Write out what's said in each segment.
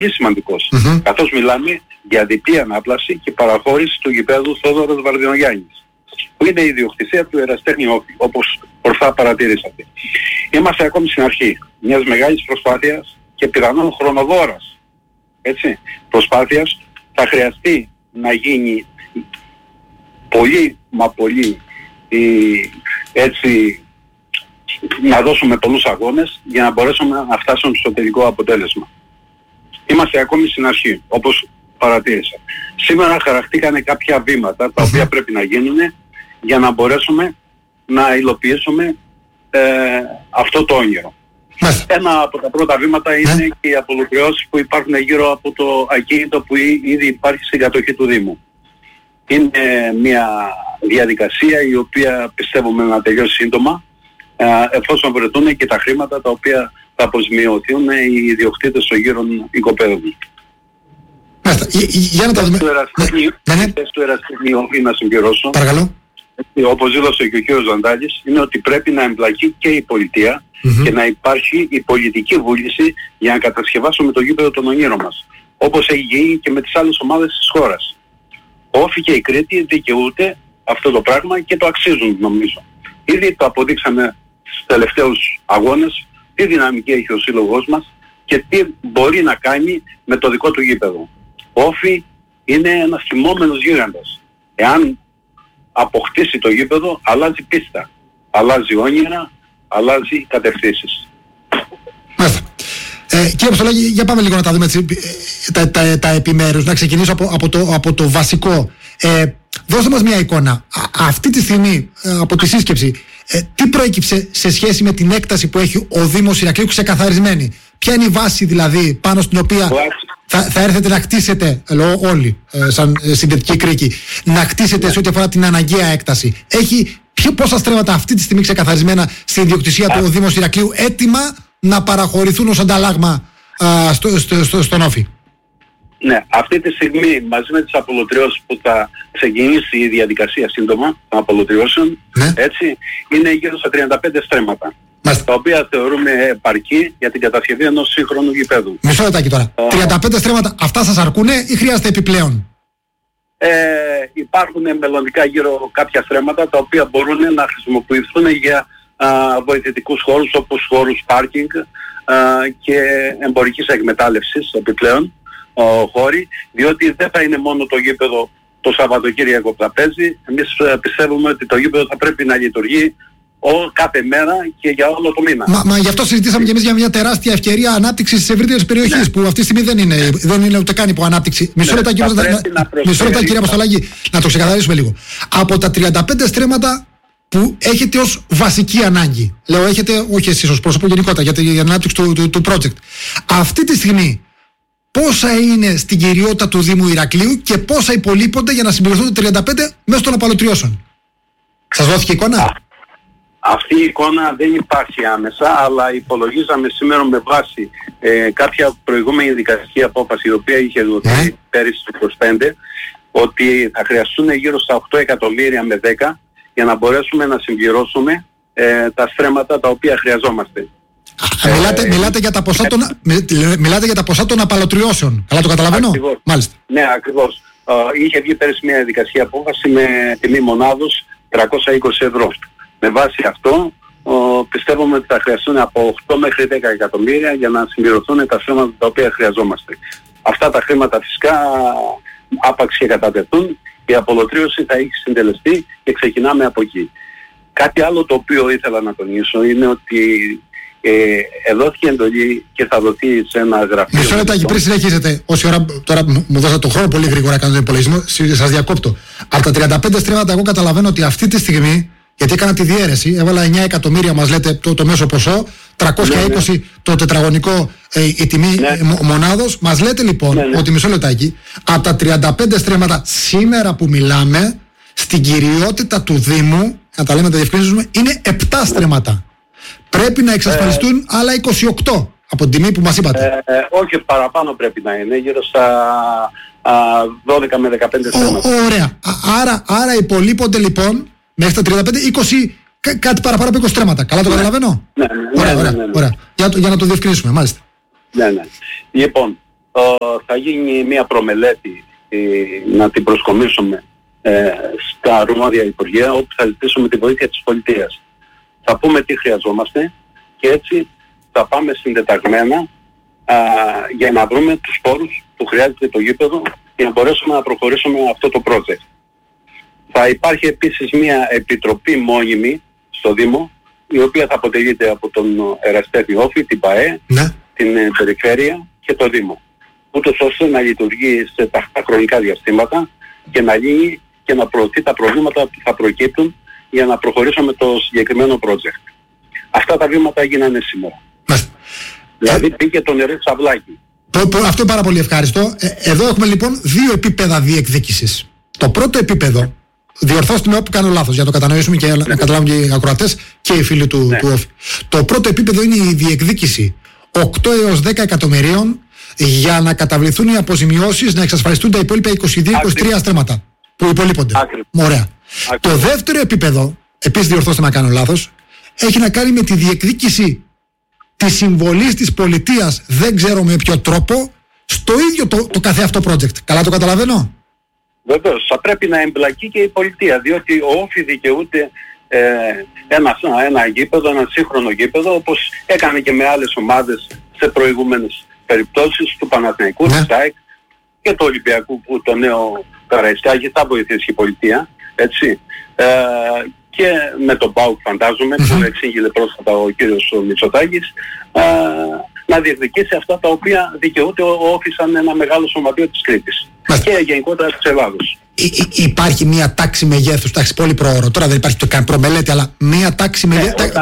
σημαντικός. Καθώς μιλάμε για διπλή ανάπλαση και παραχώρηση του γηπέδου Θόδωρος Βαρδινογιάννης, που είναι η ιδιοκτησία του Εραστέχνη Όφη, όπως ορθά παρατηρήσατε. Είμαστε ακόμη στην αρχή μιας μεγάλης προσπάθειας και πιθανόν χρονοβόρας, έτσι, προσπάθειας. Θα χρειαστεί να γίνει πολύ, μα πολύ, έτσι, να δώσουμε πολλούς αγώνες για να μπορέσουμε να φτάσουμε στο τελικό αποτέλεσμα. Είμαστε ακόμη στην αρχή, όπως παρατήρησα. Σήμερα χαρακτήκανε κάποια βήματα τα οποία πρέπει να γίνουν για να μπορέσουμε να υλοποιήσουμε αυτό το όνειρο. Ένα από τα πρώτα βήματα είναι και οι απολωτριώσεις που υπάρχουν γύρω από το ακίνητο που ήδη υπάρχει στην κατοχή του Δήμου. Είναι μια διαδικασία η οποία πιστεύουμε να τελειώσει σύντομα, εφόσον βρεθούν και τα χρήματα τα οποία θα αποζημιωθούν οι ιδιοκτήτες των γύρων οικοπαίδων. Για να τα δούμε. Του Εραστεχνείου να συμπληρώσω. Παρακαλώ. Όπως δήλωσε και ο κ. Ζαντάλης, είναι ότι πρέπει να εμπλακεί και η πολιτεία και να υπάρχει η πολιτική βούληση για να κατασκευάσουμε το γήπεδο των ονείρων μας. Όπως έχει γίνει και με τις άλλες ομάδες της χώρας. Όφη και η Κρήτη δικαιούται αυτό το πράγμα και το αξίζουν, νομίζω. Ήδη το αποδείξαμε στους τελευταίους αγώνες, τι δυναμική έχει ο σύλλογός μας και τι μπορεί να κάνει με το δικό του γήπεδο. Ο Όφη είναι ένας θυμόμενος γίγαντας. Εάν αποκτήσει το γήπεδο, αλλάζει πίστα, αλλάζει όνειρα, αλλάζει κατευθύνσεις. Μάλιστα. Κύριε Αποστολάκη, για πάμε λίγο να τα δούμε τα επιμέρους, να ξεκινήσω από το βασικό. Δώστε μας μια εικόνα. Αυτή τη στιγμή, από τη σύσκεψη, τι προέκυψε σε σχέση με την έκταση που έχει ο Δήμος Ηρακλείου ξεκαθαρισμένη? Ποια είναι η βάση δηλαδή πάνω στην οποία θα έρθετε να χτίσετε, όλοι σαν συνδετική κρίκη, να χτίσετε σε ό,τι αφορά την αναγκαία έκταση? Έχει πόσα στρέμματα αυτή τη στιγμή ξεκαθαρισμένα στην ιδιοκτησία του Δήμου Ηρακλείου έτοιμα να παραχωρηθούν ως ανταλλάγμα στον Όφη? Ναι, αυτή τη στιγμή μαζί με τις απολωτριώσεις που θα ξεκινήσει η διαδικασία σύντομα των απολωτριώσεων, έτσι, είναι γύρω στα 35 στρέμματα. Τα οποία θεωρούμε επαρκή για την κατασκευή ενός σύγχρονου γηπέδου. Μισό λεπτάκι τώρα. 35 στρέμματα, αυτά σας αρκούνε ή χρειάζεται επιπλέον? Υπάρχουν μελλοντικά γύρω κάποια στρέμματα τα οποία μπορούν να χρησιμοποιηθούν για βοηθητικούς χώρους, όπως χώρους πάρκινγκ και εμπορικής εκμετάλλευσης επιπλέον χώροι, διότι δεν θα είναι μόνο το γήπεδο το Σαββατοκύριακο που θα παίζει. Εμείς πιστεύουμε ότι το γήπεδο θα πρέπει να λειτουργεί κάθε μέρα και για όλο το μήνα. Μα γι' αυτό συζητήσαμε και εμείς για μια τεράστια ευκαιρία ανάπτυξης της ευρύτερης περιοχής, που αυτή τη στιγμή δεν είναι ούτε καν υπό ανάπτυξη. Μισό λεπτά, κύριε Αποστολάκη, να το ξεκαθαρίσουμε λίγο. Από τα 35 στρέμματα που έχετε ως βασική ανάγκη, λέω έχετε, όχι εσείς ως πρόσωπο, γενικότερα για την ανάπτυξη του project, αυτή τη στιγμή πόσα είναι στην κυριότητα του Δήμου Ηρακλείου και πόσα υπολείπονται για να συμπληρωθούν τα 35 μέσω των απαλωτριώσεων? Σας δόθηκε εικόνα? Αυτή η εικόνα δεν υπάρχει άμεσα, αλλά υπολογίζαμε σήμερα με βάση κάποια προηγούμενη δικαστική απόφαση, η οποία είχε δοθεί πέρυσι το 25, ότι θα χρειαστούν γύρω στα 8 εκατομμύρια με 10 για να μπορέσουμε να συμπληρώσουμε τα στρέμματα τα οποία χρειαζόμαστε. Μιλάτε για τα ποσά των απαλωτριώσεων. Καλά το καταλαβαίνω? Ακριβώς. Μάλιστα. Ναι, ακριβώς. Είχε βγει πέρυσι μια δικαστική απόφαση με τιμή μονάδος 320 ευρώ. Με βάση αυτό πιστεύουμε ότι θα χρειαστούν από 8 μέχρι 10 εκατομμύρια για να συμπληρωθούν τα στρέμματα τα οποία χρειαζόμαστε. Αυτά τα χρήματα φυσικά άπαξ και κατατεθούν, η απολωτρίωση θα έχει συντελεστεί και ξεκινάμε από εκεί. Κάτι άλλο το οποίο ήθελα να τονίσω είναι ότι δόθηκε εντολή και θα δοθεί σε ένα γραφείο. Μισό λεπτάκι, πριν συνεχίσετε, όση ώρα τώρα μου δώσατε το χρόνο πολύ γρήγορα, κάνω τον υπολογισμό, σας διακόπτω. Από τα 35 στρέμματα, εγώ καταλαβαίνω ότι αυτή τη στιγμή, γιατί έκανα τη διαίρεση, έβαλα 9 εκατομμύρια, μας λέτε το μέσο ποσό, 320 το τετραγωνικό η τιμή μονάδος. Μας λέτε λοιπόν ότι, μισό λεπτάκι, από τα 35 στρέμματα σήμερα που μιλάμε, στην κυριότητα του Δήμου, να τα λέμε, τα διευκρινίζουμε, είναι 7 στρέμματα. Πρέπει να εξασφαλιστούν άλλα 28 από την τιμή που μας είπατε. Όχι, παραπάνω πρέπει να είναι, γύρω στα 12 με 15 στρέμματα. Ωραία. Άρα υπολείπονται λοιπόν μέχρι τα 35, 20, κάτι παραπάνω από 20 στρέμματα. Καλά το καταλαβαίνω? Ναι. Ωραία. Για να το διευκρινίσουμε, μάλιστα. Ναι. Λοιπόν, θα γίνει μια προμελέτη να την προσκομίσουμε στα αρμόδια υπουργεία, όπου θα ζητήσουμε τη βοήθεια της πολιτείας. Θα πούμε τι χρειαζόμαστε και έτσι θα πάμε συντεταγμένα για να βρούμε τους πόρους που χρειάζεται το γήπεδο για να μπορέσουμε να προχωρήσουμε αυτό το project. Θα υπάρχει επίσης μια επιτροπή μόνιμη στο Δήμο, η οποία θα αποτελείται από τον Εραστέχνη Όφη, την ΠΑΕ, την Περιφέρεια και το Δήμο, ούτως ώστε να λειτουργεί σε τακτά χρονικά διαστήματα και να λύνει και να προωθεί τα προβλήματα που θα προκύπτουν για να προχωρήσουμε το συγκεκριμένο project. Αυτά τα βήματα έγιναν σήμερα. Δηλαδή πήγε το νερό σαυλάκι. Αυτό είναι πάρα πολύ ευχάριστο. Εδώ έχουμε λοιπόν δύο επίπεδα διεκδίκησης. Το πρώτο επίπεδο, διορθώστε με όπου κάνω λάθος για να το κατανοήσουμε και να καταλάβουν και οι ακροατές και οι φίλοι του Όφη. Το πρώτο επίπεδο είναι η διεκδίκηση 8 έως 10 εκατομμυρίων για να καταβληθούν οι αποζημιώσεις, να εξασφαλιστούν τα υπόλοιπα 22-23 στρέμματα που υπολείπονται. Ωραία. Το δεύτερο επίπεδο, επίσης διορθώστε με να κάνω λάθος, έχει να κάνει με τη διεκδίκηση της συμβολής της πολιτείας, δεν ξέρω με ποιο τρόπο, στο ίδιο το καθεαυτό project. Καλά το καταλαβαίνω? Βεβαίως, θα πρέπει να εμπλακεί και η πολιτεία, διότι ο Όφη δικαιούται ένα γήπεδο, ένα σύγχρονο γήπεδο, όπως έκανε και με άλλες ομάδες σε προηγούμενες περιπτώσεις του Παναθηναϊκού, του ΣΑΕΚ και του Ολυμπιακού, που το νέο Καραϊσκάκη θα βοηθήσει η πολιτεία, έτσι. Και με τον ΠΑΟΚ φαντάζομαι, που εξήγηλε πρόσφατα ο κύριος Μητσοτάκης, να διεκδικήσει αυτά τα οποία δικαιούται ο Όφη σαν ένα μεγάλο σωματείο της Κρήτης και γενικότερα της Ελλάδος. Υπάρχει μια τάξη μεγέθους, τάξη πολύ προώρο, τώρα δεν υπάρχει το καν προμελέτη, αλλά μια τάξη μεγέθους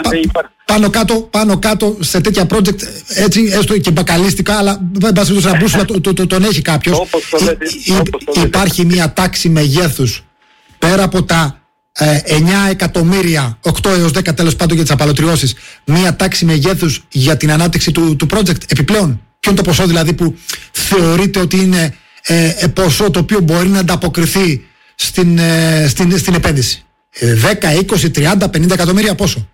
πάνω κάτω σε τέτοια project, έτσι, έστω και μπακαλίστικα, αλλά δεν πάση να μπούσουλα τον έχει κάποιος. Υπάρχει μια τάξη μεγέθους πέρα από τα 9 εκατομμύρια, 8 έως 10 τέλος πάντων για τις απαλωτριώσεις, μία τάξη μεγέθους για την ανάπτυξη του project επιπλέον? Ποιο είναι το ποσό δηλαδή που θεωρείτε ότι είναι ποσό το οποίο μπορεί να ανταποκριθεί στην επένδυση? 10, 20, 30, 50 εκατομμύρια πόσο?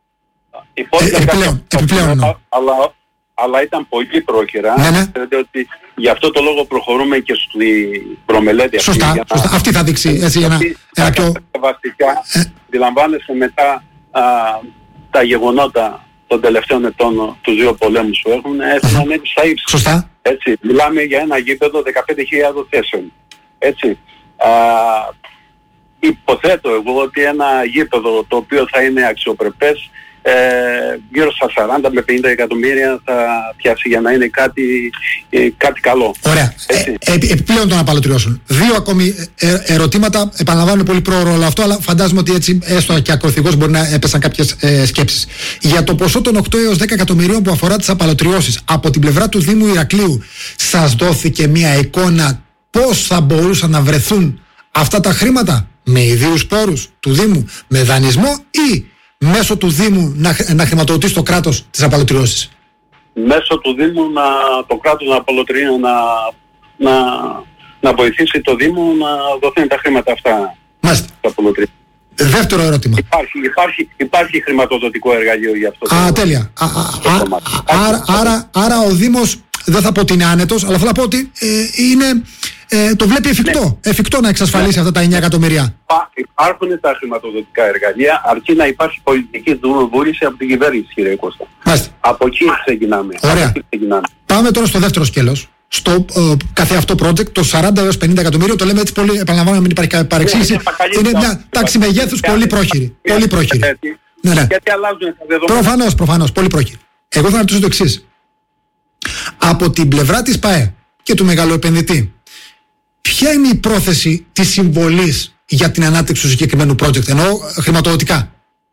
Επιπλέον. Αλλά ήταν πολύ πρόχειρα. Ξέρετε ότι γι' αυτό το λόγο προχωρούμε και στη προμελέτη. Σωστά. Αυτή θα δείξει έτσι ένα πιο... Βασικά, αντιλαμβάνεσαι μετά τα γεγονότα των τελευταίων ετών, τους δύο πολέμους που έχουν ανέβει στα ύψη. Σωστά. Έτσι, μιλάμε για ένα γήπεδο 15.000 θέσεων. Έτσι. Υποθέτω εγώ ότι ένα γήπεδο το οποίο θα είναι αξιοπρεπές, γύρω στα 40 με 50 εκατομμύρια θα πιάσει για να είναι κάτι καλό. Ωραία. Επιπλέον των απαλωτριώσεων. Δύο ακόμη ερωτήματα. Επαναλαμβάνω πολύ πρόωρο όλο αυτό, αλλά φαντάζομαι ότι έτσι έστω και ακροθυγώς μπορεί να έπεσαν κάποιες σκέψεις. Για το ποσό των 8 έως 10 εκατομμυρίων που αφορά τις απαλωτριώσεις, από την πλευρά του Δήμου Ηρακλείου, σας δόθηκε μια εικόνα πώς θα μπορούσαν να βρεθούν αυτά τα χρήματα? Με ιδίους πόρους του Δήμου, με δανεισμό ή μέσω του Δήμου να χρηματοδοτήσει το κράτος τις απαλωτριώσεις? Μέσω του Δήμου το κράτος να απαλωτριώσει, να βοηθήσει το Δήμο να δοθούν τα χρήματα αυτά. Μάλιστα. Δεύτερο ερώτημα. Υπάρχει χρηματοδοτικό εργαλείο για αυτό. Τέλεια. Άρα ο Δήμος, δεν θα πω ότι είναι άνετος, αλλά θέλω να πω ότι το βλέπει εφικτό να εξασφαλίσει αυτά τα 9 εκατομμύρια. Υπάρχουν τα χρηματοδοτικά εργαλεία, αρκεί να υπάρχει πολιτική βούληση από την κυβέρνηση, κύριε Κώστα. Από εκεί ξεκινάμε. Ωραία. Πάμε τώρα στο δεύτερο σκέλος. Στο καθεαυτό project, το 40 έως 50 εκατομμύριο, το λέμε έτσι πολύ, επαναλαμβάνω να μην υπάρχει παρεξήγηση. Είναι μια τάξη μεγέθους πολύ πρόχειρη. Πολύ πρόχειρη. Γιατί αλλάζουν τα δεδομένα. Προφανώς, πολύ πρόχειρη. Εγώ θα ρωτήσω το εξής. Από την πλευρά της ΠΑΕ και του μεγαλοεπενδυτή, ποια είναι η πρόθεση της συμβολής για την ανάπτυξη του συγκεκριμένου project, εννοώ χρηματοδοτικά?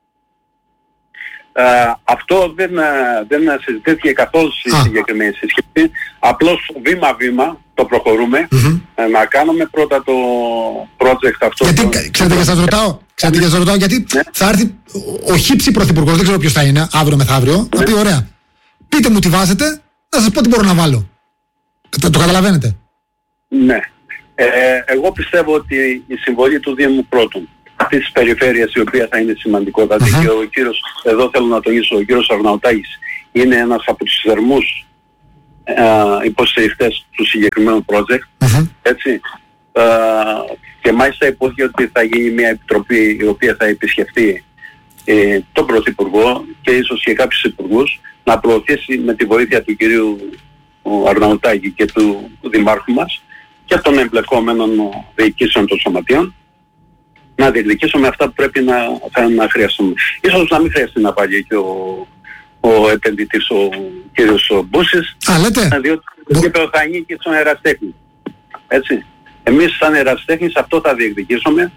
Αυτό δεν συζητήθηκε καθόλου στη συγκεκριμένη συσκευή. Απλώς βήμα-βήμα το προχωρούμε. Να κάνουμε πρώτα το project αυτό. Γιατί, ξέρετε και σας ρωτάω, γιατί θα έρθει ο χύψη πρωθυπουργός, δεν ξέρω ποιος θα είναι, αύριο μεθαύριο, θα πει ωραία, πείτε μου τι βάζετε, να σας πω τι μπορώ να βάλω. Το καταλαβαίνετε? Ναι. Εγώ πιστεύω ότι η συμβολή του Δήμου πρώτον, αυτής της περιφέρειας, η οποία θα είναι σημαντικότατη, και ο κύριος, εδώ θέλω να τονίσω, ο κύριος Αρναουτάκης είναι ένας από τους θερμούς υποστηριχτές του συγκεκριμένου project, έτσι. Και μάλιστα υπόθηκε ότι θα γίνει μια επιτροπή η οποία θα επισκεφτεί τον Πρωθυπουργό και ίσως και κάποιους υπουργούς, να προωθήσει με τη βοήθεια του κυρίου Αρναουτάκη και του Δημάρχου μας και των εμπλεκόμενων διοικήσεων των σωματείων, να διεκδικήσουμε αυτά που πρέπει να χρειαστούμε. Ίσως να μην χρειαστεί να πάει και ο επενδυτής, ο κύριος Μπούσης, διότι το γήπεδο θα ανήκει στον ερασιτέχνη. Έτσι. Εμείς σαν ερασιτέχνης αυτό θα διεκδικήσουμε,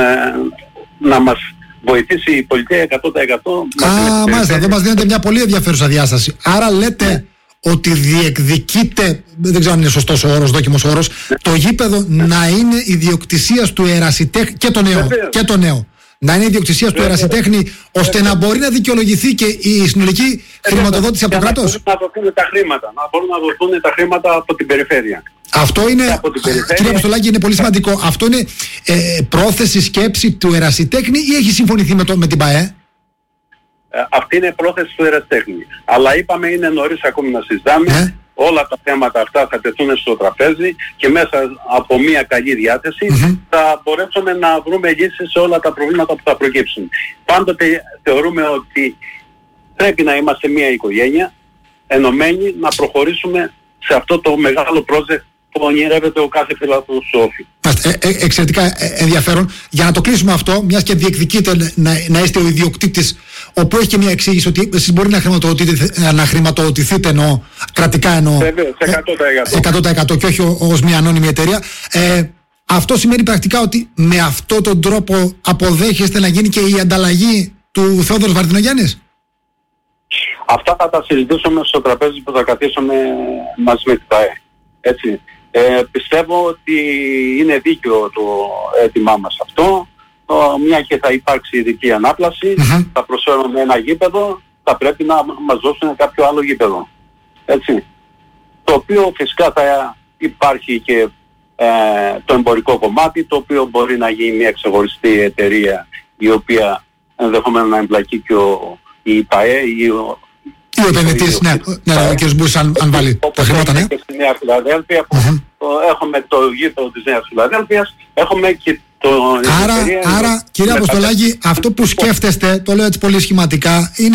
να μας βοηθήσει η πολιτεία 100%. Μάλιστα, εδώ μας δίνεται μια πολύ ενδιαφέρουσα διάσταση. Άρα λέτε ότι διεκδικείται, δεν ξέρω αν είναι σωστός ο όρος, δόκιμος όρος, το γήπεδο να είναι ιδιοκτησίας του ερασιτέχνη και το νέο. Να είναι ιδιοκτησίας του ερασιτέχνη, ώστε να μπορεί να δικαιολογηθεί και η συνολική χρηματοδότηση από το κράτος. Να μπορούν να δοθούν τα χρήματα από την περιφέρεια. Αυτό είναι, κύριε Αποστολάκη, είναι πολύ σημαντικό. Αυτό είναι πρόθεση, σκέψη του ερασιτέχνη ή έχει συμφωνηθεί με την ΠΑΕ? Αυτή είναι πρόθεση του ερασιτέχνη. Αλλά είπαμε είναι νωρίς ακόμη να συζητάμε. Όλα τα θέματα αυτά θα τεθούν στο τραπέζι και μέσα από μια καλή διάθεση θα μπορέσουμε να βρούμε λύσεις σε όλα τα προβλήματα που θα προκύψουν. Πάντοτε θεωρούμε ότι πρέπει να είμαστε μια οικογένεια ενωμένη, να προχωρήσουμε σε αυτό το μεγάλο project που ονειρεύεται ο κάθε φιλάθλος του Όφη. Εξαιρετικά ενδιαφέρον. Για να το κλείσουμε αυτό, μιας και διεκδικείτε να είστε ο ιδιοκτήτης, όπου έχει και μια εξήγηση ότι εσείς μπορεί να χρηματοδοτηθείτε, εννοώ, κρατικά εννοώ. Βεβαίως, 100% και όχι ως μια ανώνυμη εταιρεία. Αυτό σημαίνει πρακτικά ότι με αυτόν τον τρόπο αποδέχεστε να γίνει και η ανταλλαγή του Θεόδωρος Βαρδινογιάννης? Αυτά θα τα συζητήσουμε στο τραπέζι που θα καθίσουμε μαζί με την ΠΑΕ. Έτσι. Πιστεύω ότι είναι δίκαιο το αίτημά μας αυτό. Μια και θα υπάρξει ειδική ανάπλαση, θα προσφέρουμε ένα γήπεδο, θα πρέπει να μας δώσουν κάποιο άλλο γήπεδο. Έτσι. Το οποίο φυσικά θα υπάρχει και το εμπορικό κομμάτι, το οποίο μπορεί να γίνει μια ξεχωριστή εταιρεία, η οποία ενδεχομένως να εμπλακεί και η ΠΑΕ ή ο επενδυτής, ναι, ο κ. Μπούσης, αν βάλει τα χρήματα, ναι. Και στη Νέα Φιλαδέλφια, έχουμε το γήπεδο της Νέας Φιλαδέλφειας, έχουμε και το... Άρα, κύριε Αποστολάκη, αυτό που σκέφτεστε, το λέω έτσι πολύ σχηματικά, είναι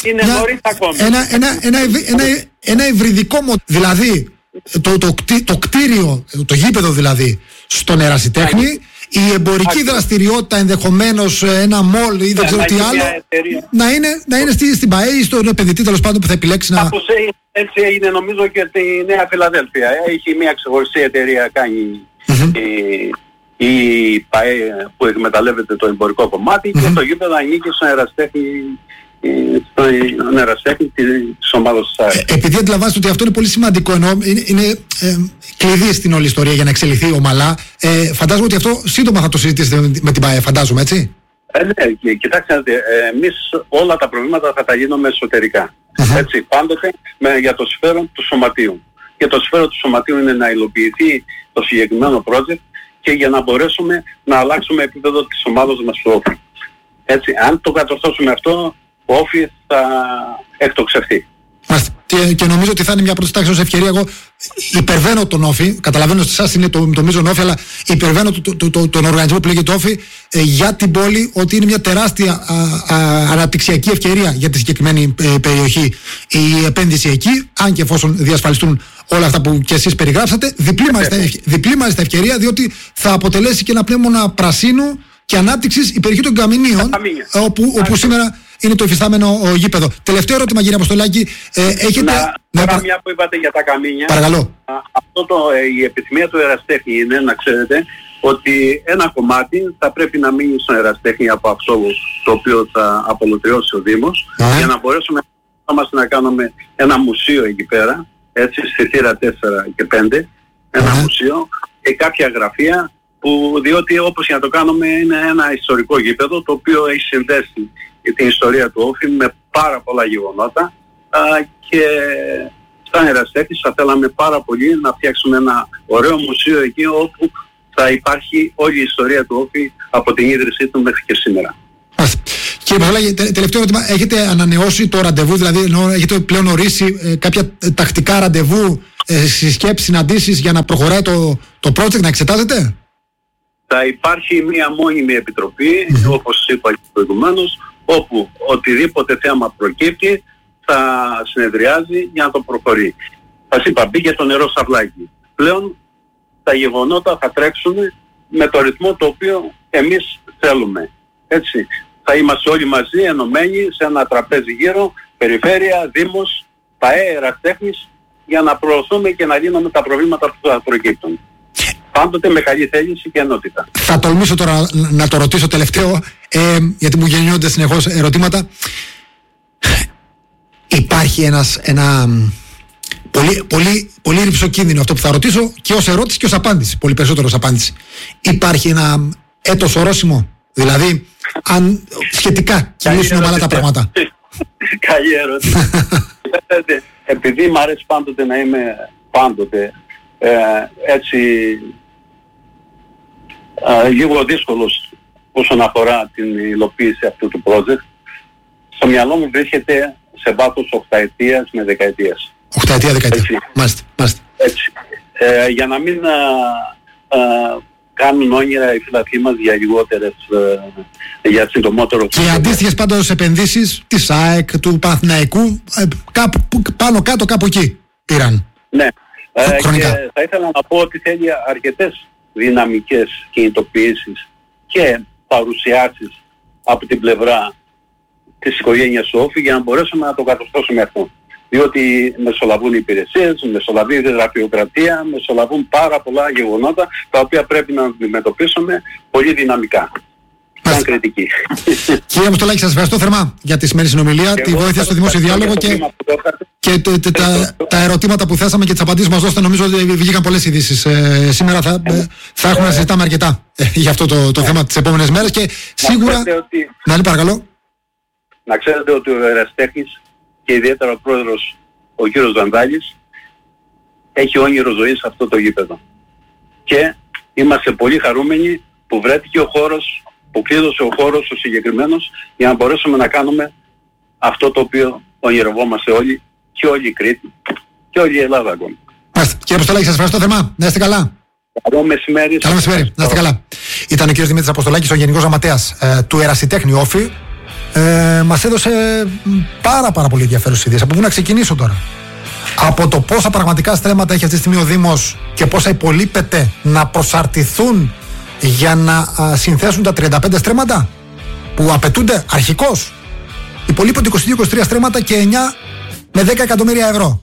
ένα υβριδικό μοντέλο. Δηλαδή, το κτίριο, το γήπεδο δηλαδή, στον ερασιτέχνη, η εμπορική δραστηριότητα ενδεχομένως ένα μολ ή δεν ξέρω τι άλλο να είναι στην ΠΑΕ ή στον επενδυτή τέλος πάντων που θα επιλέξει να... Έτσι έγινε νομίζω και τη Νέα Φιλαδέλφια. Έχει μια ξεχωριστή εταιρεία κάνει η ΠΑΕ που εκμεταλλεύεται το εμπορικό κομμάτι και το γήπεδο ανήκει στον ερασιτέχνη της ομάδας της ΑΕ. Επειδή αντιλαμβάνεστε ότι αυτό είναι πολύ σημαντικό, ενώ είναι κλειδί στην όλη ιστορία για να εξελιχθεί ομαλά, φαντάζομαι ότι αυτό σύντομα θα το συζητήσετε με την ΠΑΕ, φαντάζομαι, έτσι? Ναι, κοιτάξτε, εμείς όλα τα προβλήματα θα τα γίνουμε εσωτερικά. Έτσι, πάντοτε για το συμφέρον του σωματείου. Και το συμφέρον του σωματείου είναι να υλοποιηθεί το συγκεκριμένο project και για να μπορέσουμε να αλλάξουμε επίπεδο της ομάδας μας του Όφη. Έτσι, αν το κατορθώσουμε αυτό, ο Όφη θα εκτοξευτεί. Και νομίζω ότι θα είναι μια πρώτη τάξη ως ευκαιρία. Εγώ υπερβαίνω τον Όφη, καταλαβαίνω ότι εσάς είναι το μείζον Όφη, αλλά υπερβαίνω τον οργανισμό που λέγεται Όφη για την πόλη, ότι είναι μια τεράστια αναπτυξιακή ευκαιρία για τη συγκεκριμένη περιοχή η επένδυση εκεί, αν και εφόσον διασφαλιστούν όλα αυτά που και εσείς περιγράψατε, διπλή μάλιστα ευκαιρία, διότι θα αποτελέσει και ένα πνεύμα πρασίνου και ανάπτυξης η περιοχή των Καμινίων, όπου σήμερα είναι το υφιστάμενο γήπεδο. Τελευταίο ερώτημα, κύριε Αποστολάκη. Τώρα μια που είπατε για τα Καμίνια. Παρακαλώ. Η επιθυμία του ερασιτέχνη είναι να ξέρετε ότι ένα κομμάτι θα πρέπει να μείνει στον ερασιτέχνη από αυτό το οποίο θα απολωτριώσει ο Δήμος, για να μπορέσουμε να κάνουμε ένα μουσείο εκεί πέρα, έτσι, στη θύρα 4 και 5, ένα μουσείο και κάποια γραφεία, διότι όπως για να το κάνουμε είναι ένα ιστορικό γήπεδο το οποίο έχει συνδέσει την ιστορία του Όφη με πάρα πολλά γεγονότα και σαν ερασιτέχνης θα θέλαμε πάρα πολύ να φτιάξουμε ένα ωραίο μουσείο εκεί όπου θα υπάρχει όλη η ιστορία του Όφη από την ίδρυσή του μέχρι και σήμερα. Κύριε Πασχαλάκη, τελευταίο ερώτημα. Έχετε ανανεώσει το ραντεβού, δηλαδή έχετε πλέον ορίσει κάποια τακτικά ραντεβού, συσκέψεις, συναντήσεις για να προχωράει το project, να εξετάζετε? Θα υπάρχει μία μόνιμη επιτροπή, όπως είπα και προηγουμένως, όπου οτιδήποτε θέμα προκύπτει θα συνεδριάζει για να το προχωρεί. Σας είπα, μπήκε το νερό στα βλάκι. Πλέον τα γεγονότα θα τρέξουν με το ρυθμό το οποίο εμείς θέλουμε. Έτσι. Θα είμαστε όλοι μαζί ενωμένοι σε ένα τραπέζι γύρω, περιφέρεια, δήμος, ΠΑΕ, Εραστέχνης, για να προωθούμε και να λύνουμε τα προβλήματα που θα προκύπτουν. Πάντοτε με καλή θέληση και ενότητα. Θα τολμήσω τώρα να το ρωτήσω τελευταίο, γιατί μου γεννιόνται συνεχώς ερωτήματα. Υπάρχει ένα πολύ ρυψοκίνδυνο αυτό που θα ρωτήσω, και ως ερώτηση και ως απάντηση, πολύ περισσότερο ως απάντηση. Υπάρχει ένα έτος ορόσημο, δηλαδή αν σχετικά κινήσουν ομαλά τα πράγματα? Καλή ερώτηση. Επειδή μου αρέσει πάντοτε να είμαι έτσι λίγο δύσκολος όσον αφορά την υλοποίηση αυτού του project, στο μυαλό μου βρίσκεται σε βάθος 8 ετίας με 10 ετίας. 8 ετία, 10 ετία. Μάλιστα. Έτσι. Για να μην κάνουν όνειρα οι φίλοι μας για λιγότερες, για συντομότερο. Και αντίστοιχες πάντως επενδύσεις της ΑΕΚ, του Παναθηναϊκού, πάνω κάτω κάπου εκεί πήραν. Ναι. Και θα ήθελα να πω ότι θέλει αρκετές δυναμικές κινητοποιήσεις και παρουσιάσεις από την πλευρά της οικογένειας του Όφη για να μπορέσουμε να το κατορθώσουμε αυτό. Διότι μεσολαβούν οι υπηρεσίες, μεσολαβεί η γραφειοκρατία, μεσολαβούν πάρα πολλά γεγονότα τα οποία πρέπει να αντιμετωπίσουμε πολύ δυναμικά. Σαν κριτική. Κύριε Αποστολάκη, σας ευχαριστώ θερμά για τη σημερινή συνομιλία, τη βοήθεια στο δημόσιο διάλογο και τα ερωτήματα που θέσαμε και τις απαντήσεις μας δώσετε. Νομίζω ότι βγήκαν πολλές ειδήσεις. Σήμερα θα έχουμε να συζητάμε αρκετά για αυτό το θέμα τις επόμενες μέρες και σίγουρα... Ναι, παρακαλώ. Να ξέρετε ότι ο Εραστέχνης και ιδιαίτερα ο πρόεδρος, ο κύριος Βανδάλης, έχει όνειρο ζωής σε αυτό το γήπεδο. Και είμαστε πολύ χαρούμενοι που βρέθηκε ο χώρος, που κλείδωσε ο χώρος ο συγκεκριμένος, για να μπορέσουμε να κάνουμε αυτό το οποίο ονειρευόμαστε όλοι, και όλη η Κρήτη και όλη η Ελλάδα ακόμη. Κύριε Αποστολάκη, σας ευχαριστώ θερμά. Να είστε καλά. Καλό μεσημέρι. Καλό μεσημέρι. Να είστε καλά. Ήταν ο κύριος Δημήτρης Αποστολάκης, ο Γενικός Γραμματέας του Ερασιτέχνη Όφη. Μας έδωσε πάρα πολύ ενδιαφέρουσες ιδέες. Από πού να ξεκινήσω τώρα? Από το πόσα πραγματικά στρέμματα έχει αυτή τη στιγμή ο Δήμος και πόσα υπολείπεται να προσαρτηθούν για να συνθέσουν τα 35 στρέμματα που απαιτούνται αρχικώς. Υπολείπονται 22-23 στρέμματα και 9 με 10 εκατομμύρια ευρώ.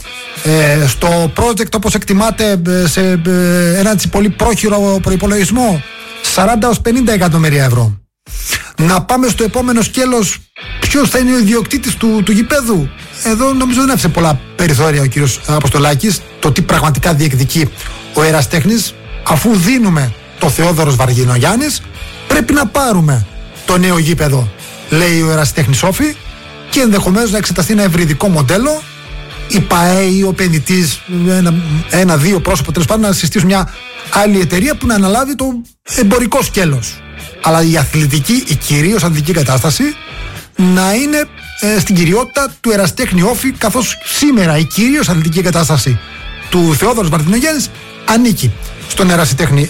Στο project, όπως εκτιμάται, σε έναν πολύ πρόχειρο προϋπολογισμό, 40-50 εκατομμύρια ευρώ. Να πάμε στο επόμενο σκέλος, ποιος θα είναι ο ιδιοκτήτης του γηπέδου. Εδώ νομίζω δεν άφησε πολλά περιθώρια ο κύριος Αποστολάκης, το τι πραγματικά διεκδικεί ο Εραστέχνης. Αφού δίνουμε το Θεόδωρος Βαργινογιάννης, πρέπει να πάρουμε το νέο γήπεδο, λέει ο Ερασιτέχνης Όφη, και ενδεχομένως να εξεταστεί ένα ευρυδικό μοντέλο, η ΠΑΕ ή ο επενδυτής, ένα-δύο πρόσωπο τέλος πάντων, να συστήσουν μια άλλη εταιρεία που να αναλάβει το εμπορικό σκέλος. Αλλά η αθλητική, η κυρίως αθλητική κατάσταση να είναι στην κυριότητα του Ερασιτέχνη Όφη, καθώς σήμερα η κυρίως αθλητική κατάσταση του Θεόδωρος Βαρδινογιάννης ανήκει στον Ερασιτέχνη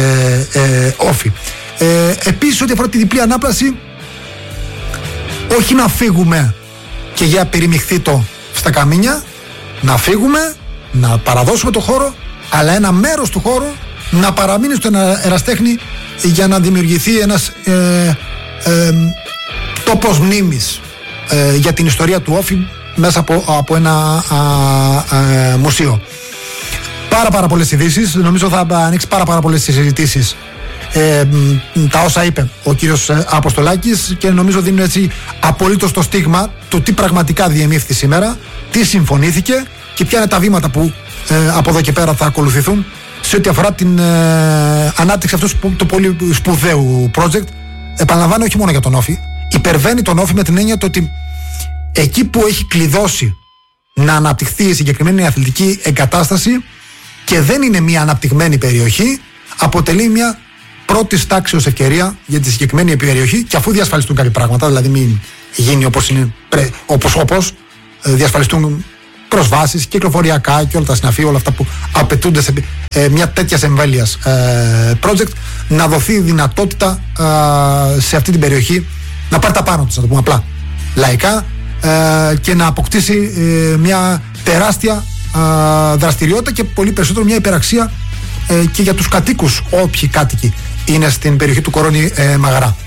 Όφη. Επίσης, ό,τι αφορά τη διπλή ανάπλαση, όχι να φύγουμε και για περιμιχθήτο στα καμίνια, να φύγουμε, να παραδώσουμε το χώρο, αλλά ένα μέρος του χώρου να παραμείνει στον Εραστέχνη για να δημιουργηθεί ένας τόπος μνήμης για την ιστορία του Όφη μέσα από ένα μουσείο. Πάρα πολλές ειδήσεις, νομίζω θα ανοίξει πάρα πολλές συζητήσεις τα όσα είπε ο κύριος Αποστολάκης, και νομίζω δίνουν έτσι απολύτως το στίγμα του τι πραγματικά διεμήφθη σήμερα, τι συμφωνήθηκε και ποια είναι τα βήματα που από εδώ και πέρα θα ακολουθηθούν σε ό,τι αφορά την ανάπτυξη αυτού του πολύ σπουδαίου project. Επαναλαμβάνω, όχι μόνο για τον Όφη, υπερβαίνει τον Όφη με την έννοια ότι εκεί που έχει κλειδώσει να αναπτυχθεί η συγκεκριμένη αθλητική εγκατάσταση και δεν είναι μια αναπτυγμένη περιοχή, αποτελεί μια πρώτης τάξεως ευκαιρία για τη συγκεκριμένη περιοχή, και αφού διασφαλιστούν κάποια πράγματα, δηλαδή μην γίνει όπως διασφαλιστούν προσβάσεις, κυκλοφοριακά και όλα τα συναφή, όλα αυτά που απαιτούνται σε μια τέτοια εμβέλειας project, να δοθεί δυνατότητα σε αυτή την περιοχή να πάρει τα πάνω της, να το πούμε απλά λαϊκά, και να αποκτήσει μια τεράστια δραστηριότητα και πολύ περισσότερο μια υπεραξία και για τους κατοίκους, όποιοι κάτοικοι είναι στην περιοχή του Κορώνη Μαγαρά.